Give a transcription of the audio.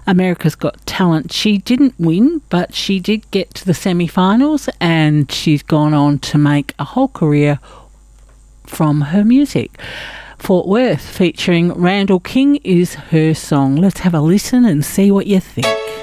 America's Got Talent. She didn't win, but she did get to the semi-finals, and she's gone on to make a whole career from her music. Fort Worth featuring Randall King is her song. Let's have a listen and see what you think.